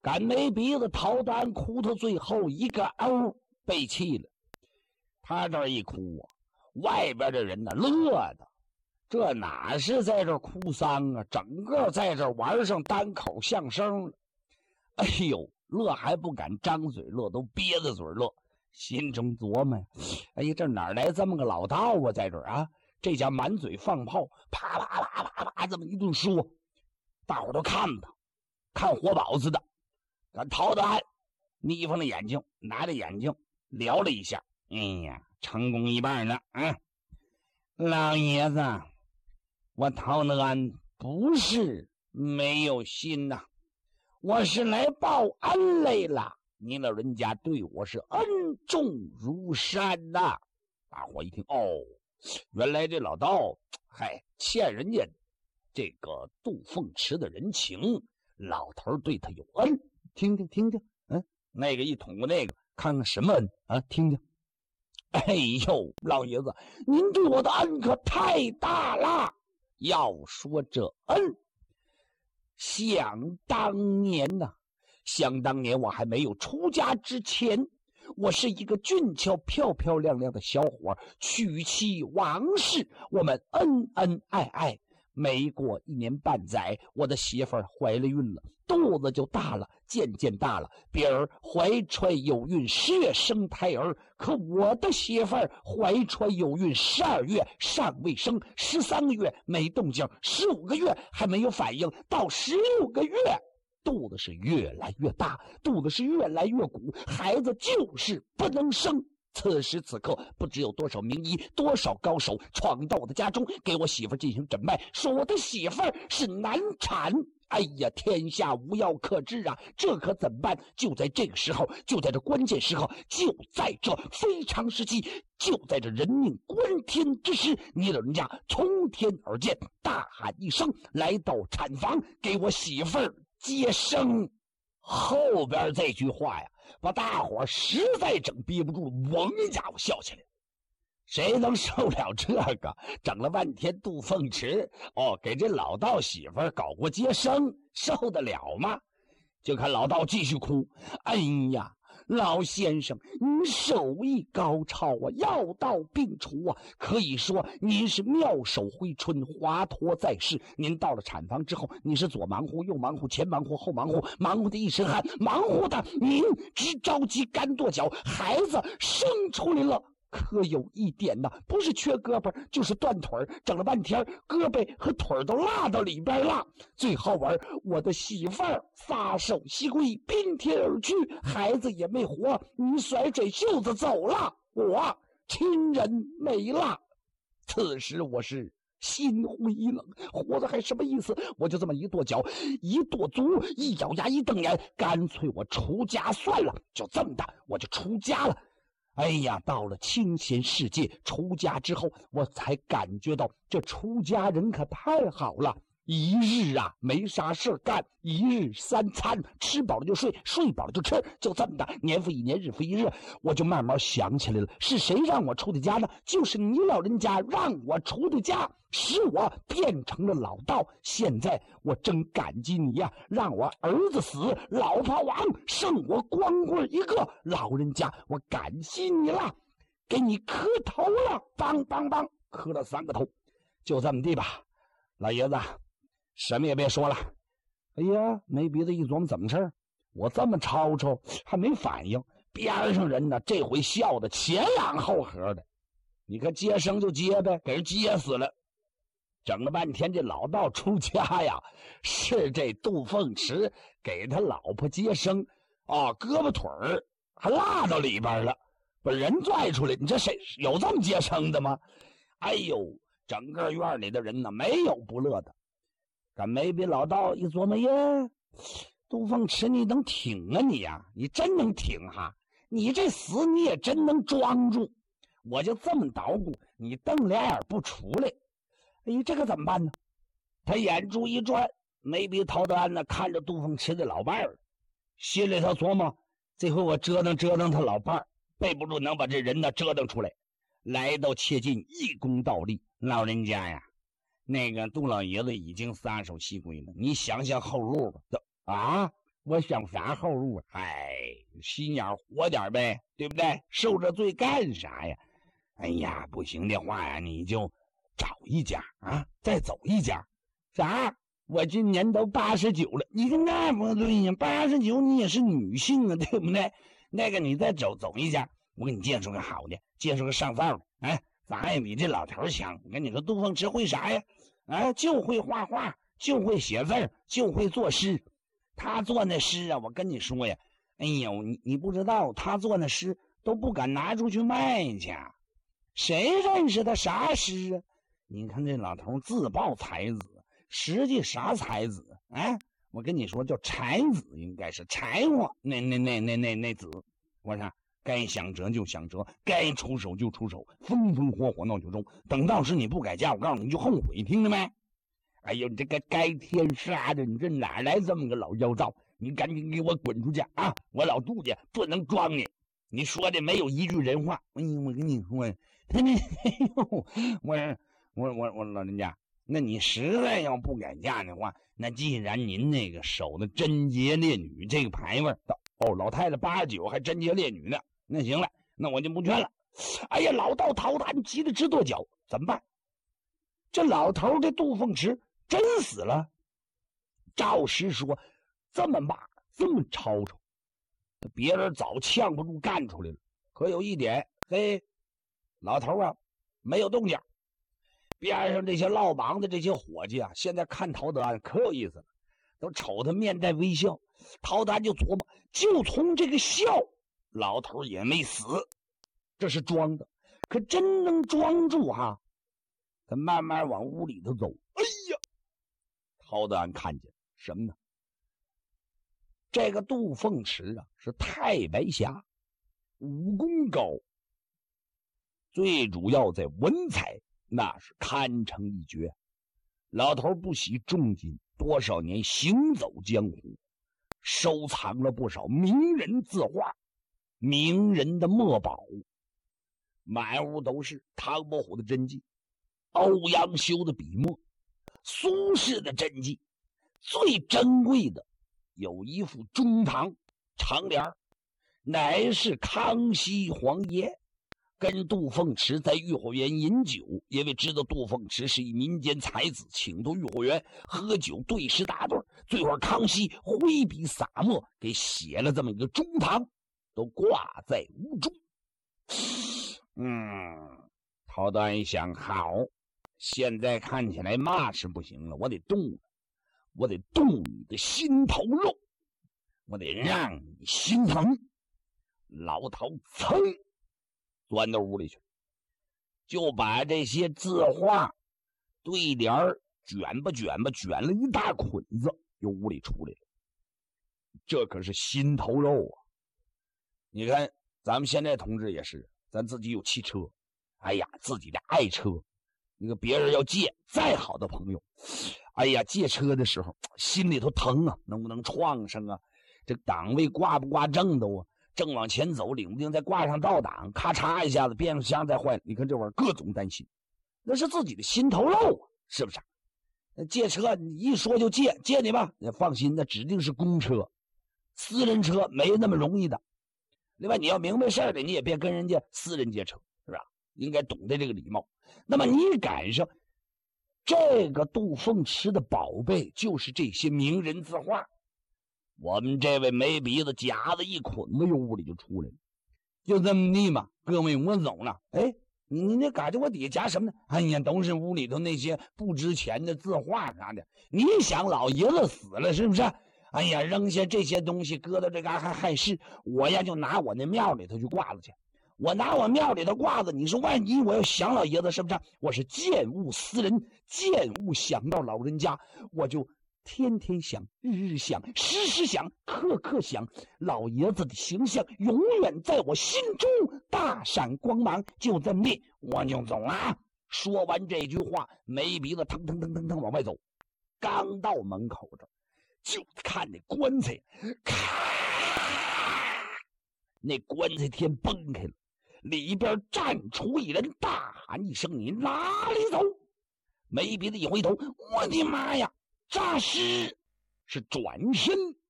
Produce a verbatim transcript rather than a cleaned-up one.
赶没鼻子陶丹哭到最后一个嗷背气了。他这一哭啊，外边的人呢乐的，这哪是在这哭丧啊，整个在这玩上单口相声了。哎呦，乐还不敢张嘴乐，都憋着嘴乐，心中琢磨呀，哎呀，这哪来这么个老道啊，在这儿啊，这家满嘴放炮，啪啪啪啪啪这么一顿说，大伙都看他，看活宝子的。咱陶丹眯缝了眼睛，拿着眼睛撩了一下，哎呀，成功一半呢啊！老爷子，我陶丹不是没有心呐、啊，我是来报恩来了。您老人家对我是恩重如山呐、啊！大伙一听，哦，原来这老道嗨欠人家这个杜凤池的人情，老头对他有恩。听听听听，嗯，那个一捅过那个，看看什么恩啊？听听，哎呦，老爷子，您对我的恩可太大了。要说这恩，想当年呐、啊，想当年我还没有出家之前，我是一个俊俏漂漂亮亮的小伙，娶妻王氏，我们恩恩爱爱。没过一年半载，我的媳妇儿怀了孕了，肚子就大了，渐渐大了。别儿怀揣有孕，十月生胎儿，可我的媳妇儿怀揣有孕，十二月尚未生，十三个月没动静，十五个月还没有反应，到十六个月，肚子是越来越大，肚子是越来越鼓，孩子就是不能生。此时此刻，不知有多少名医、多少高手闯到我的家中，给我媳妇进行诊脉，说我的媳妇是难产。哎呀，天下无药可治啊！这可怎么办？就在这个时候，就在这关键时候，就在这非常时期，就在这人命关天之时，你老人家从天而降，大喊一声，来到产房，给我媳妇儿接生。后边这句话呀，把大伙实在整憋不住，嗡一家伙笑起来。谁能受了这个？整了半天杜凤池哦，给这老道媳妇搞过接生，受得了吗？就看老道继续哭。哎呀，老先生，您手艺高超啊，药到病除啊，可以说您是妙手回春，华佗在世。您到了产房之后，你是左忙活右忙活，前忙活后忙活，忙活的一身汗，忙活的您直着急干跺脚，孩子生出来了。可有一点呢，不是缺胳膊就是断腿，整了半天胳膊和腿都落到里边了。最后玩，我的媳妇儿撒手西归，宾天而去，孩子也没活，你甩甩袖子走了，我亲人没了。此时我是心灰意冷，活着还什么意思？我就这么一跺脚，一跺足，一咬牙，一瞪眼，干脆我出家算了。就这么的，我就出家了。哎呀，到了清闲世界，出家之后，我才感觉到这出家人可太好了。一日啊没啥事干，一日三餐，吃饱了就睡，睡饱了就吃，就这么的，年复一年，日复一日。我就慢慢想起来了，是谁让我出的家呢？就是你老人家让我出的家，使我变成了老道。现在我真感激你呀、啊，让我儿子死，老婆亡，剩我光棍一个。老人家，我感激你了，给你磕头了，梆梆梆，磕了三个头。就这么地吧，老爷子什么也别说了。哎呀，没鼻子一琢磨，怎么事儿？我这么吵吵还没反应，边上人呢这回笑的前仰后合的。你可接生就接呗，给人接死了。整了半天这老道出家呀，是这杜凤池给他老婆接生啊，胳膊腿儿还落到里边了，把人拽出来。你这谁有这么接生的吗？哎呦，整个院里的人呢没有不乐的。赶没比老道一琢磨，耶，杜凤池你能挺啊你呀、啊，你真能挺哈，你这死你也真能装住。我就这么捣鼓，你瞪俩眼不出来。哎，这个怎么办呢？他眼珠一转，没比陶德安呢看着杜凤池的老伴儿，心里头琢磨，这回我折腾折腾他老伴儿，背不住能把这人呢折腾出来。来到切近，一躬倒立，老人家呀，那个杜老爷子已经撒手西归了，你想想后路吧。啊， 我想啥后路啊？哎，心眼活点呗，对不对？受这罪干啥呀？哎呀，不行的话呀，你就找一家啊，再走一家。啥？我今年都八十九了，你看那不对呀？八十九你也是女性啊，对不对？那个你再走走一家，我给你介绍个好的，介绍个上灶的。哎，咱也比这老头强。我跟你说，杜凤池会啥呀？哎，就会画画，就会写字，就会作诗。他做那诗啊，我跟你说呀，哎呦，你你不知道，他做那诗都不敢拿出去卖去。谁认识他啥诗啊？你看这老头自报才子，实际啥才子？哎，我跟你说，叫才子，应该是柴火那那那那那那子。我说该想折就想折，该出手就出手，风风火火闹九州。等到时你不改嫁，我告诉你，你就后悔，听着没？哎呦，这个该天杀的，你这哪来这么个老妖道？你赶紧给我滚出去啊！我老杜家不能装你。你说的没有一句人话。哎呦，我跟你说，哎呦，我我我我老人家，那你实在要不改嫁的话，那既然您那个守的贞洁烈女这个牌位，哦，老太太八十九还贞洁烈女呢，那行了，那我就不劝了。哎呀，老道陶谭急得直跺脚，怎么办？这老头这杜凤池真死了。赵师说这么骂，这么吵吵，别人早呛不住干出来了。可有一点，嘿，老头啊没有动静。边上这些落榜的这些伙计啊，现在看陶德安可有意思了，都瞅他面带微笑。陶德安就琢磨，就从这个笑，老头也没死，这是装的。可真能装住哈。他慢慢往屋里头走。哎呀，陶德安看见什么呢？这个杜凤池啊是太白侠，武功高，最主要在文采那是堪称一绝。老头不惜重金，多少年行走江湖，收藏了不少名人字画、名人的墨宝，满屋都是唐伯虎的真迹、欧阳修的笔墨、苏轼的真迹。最珍贵的有一副中堂长联，乃是康熙皇爷跟杜凤池在御花园饮酒，因为知道杜凤池是一民间才子，请到御花园喝酒，对诗打对。最后康熙挥笔洒墨，给写了这么一个中堂，都挂在屋中。嗯，陶德安一想，好，现在看起来骂是不行了，我得动了，我得动你的心头肉，我得让你心疼。老头噌钻到屋里去，就把这些字画对联卷吧卷吧卷了一大捆子，由屋里出来了。这可是心头肉啊！你看咱们现在同志也是，咱自己有汽车，哎呀，自己的爱车，那个别人要借，再好的朋友，哎呀，借车的时候心里头疼啊，能不能撞上啊？这档位挂不挂正都啊？正往前走，领不定再挂上倒档，咔嚓一下子变速箱再坏了，你看这玩意儿各种担心，那是自己的心头肉啊，是不是？借车你一说就借，借你吧，放心，那指定是公车，私人车没那么容易的。另外你要明白事儿的，你也别跟人家私人借车，是吧？应该懂得这个礼貌。那么你赶上这个杜凤池的宝贝，就是这些名人字画。我们这位没鼻子夹子一捆子由屋里就出来了，就这么地嘛，各位我走了。哎，你你那嘎着我底下夹什么呢？哎呀，都是屋里头那些不值钱的字画啥的。你想老爷子死了是不是？哎呀，扔下这些东西搁到这嘎还害事，我呀就拿我那庙里头去挂了去。我拿我庙里的褂子，你说万一我要想老爷子是不是？我是见物思人，见物想到老人家，我就天天想，日日想，时时想，刻刻想，老爷子的形象永远在我心中大闪光芒。就这么地，我就走了。说完这句话，没鼻子腾腾腾腾腾往外走，刚到门口这，就看那棺材，咔，那棺材天崩开了，里边站出一人，大喊一声：“你哪里走？”没鼻子一回头，我的妈呀！诈尸是转身